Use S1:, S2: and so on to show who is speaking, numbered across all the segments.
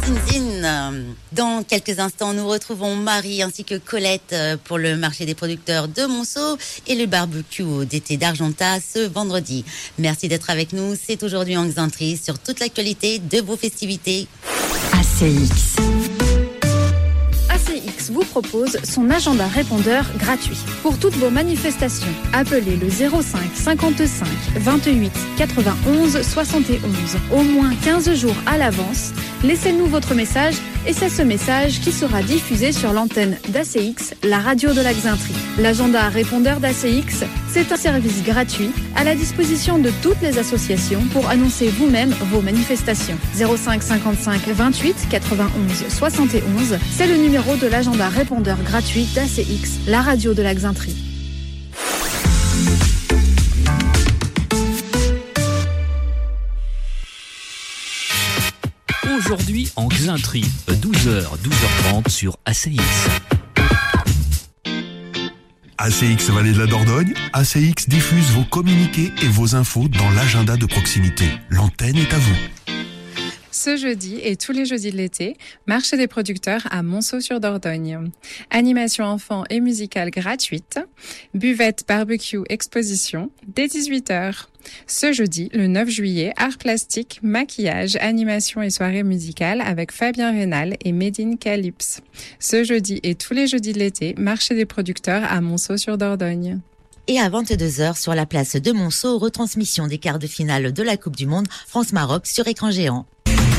S1: Zin. Dans quelques instants, nous retrouvons Marie ainsi que Colette pour le marché des producteurs de Monceau et le barbecue d'été d'Argentat ce vendredi. Merci d'être avec nous. C'est aujourd'hui en Xantry sur toute l'actualité de vos festivités.
S2: ACX.
S3: ACX vous propose son agenda répondeur gratuit. Pour toutes vos manifestations, appelez le 05 55 28 91 71. Au moins 15 jours à l'avance, laissez-nous votre message et c'est ce message qui sera diffusé sur l'antenne d'ACX, la radio de la Xantry. L'agenda répondeur d'ACX, c'est un service gratuit à la disposition de toutes les associations pour annoncer vous-même vos manifestations. 05 55 28 91 71, c'est le numéro de l'agenda répondeur gratuit d'ACX, la radio de la Xantry.
S4: Aujourd'hui en Xantry, 12h, 12h30 sur ACX.
S5: ACX Vallée de la Dordogne, ACX diffuse vos communiqués et vos infos dans l'agenda de proximité. L'antenne est à vous.
S6: Ce jeudi et tous les jeudis de l'été, marché des producteurs à Monceau-sur-Dordogne. Animation enfants et musicale gratuite, buvette barbecue exposition dès 18h. Ce jeudi, le 9 juillet, art plastique, maquillage, animation et soirée musicale avec Fabien Rénal et Médine Calypse. Ce jeudi et tous les jeudis de l'été, marché des producteurs à Monceau-sur-Dordogne.
S1: Et à 22h sur la place de Monceau, retransmission des quarts de finale de la Coupe du Monde France-Maroc sur écran géant.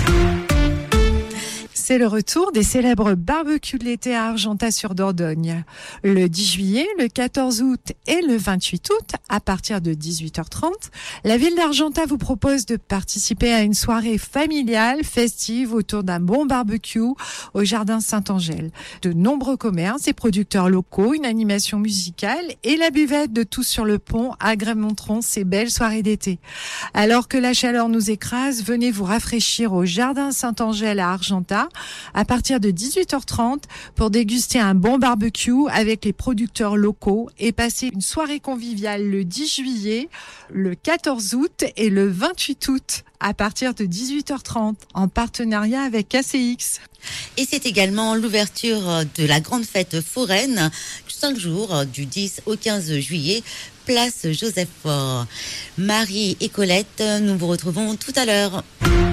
S2: C'est le retour des célèbres barbecues de l'été à Argentat-sur-Dordogne. Le 10 juillet, le 14 août et le 28 août, à partir de 18h30, la ville d'Argentat vous propose de participer à une soirée familiale, festive, autour d'un bon barbecue au Jardin Saint-Angèle. De nombreux commerces et producteurs locaux, une animation musicale et la buvette de Tous sur le pont agrémenteront ces belles soirées d'été. Alors que la chaleur nous écrase, venez vous rafraîchir au Jardin Saint-Angèle à Argentat à partir de 18h30 pour déguster un bon barbecue avec les producteurs locaux et passer une soirée conviviale le 10 juillet, le 14 août et le 28 août à partir de 18h30 en partenariat avec ACX.
S1: Et c'est également l'ouverture de la grande fête foraine, 5 jours du 10 au 15 juillet, place Joseph Faure. Marie et Colette, nous vous retrouvons tout à l'heure.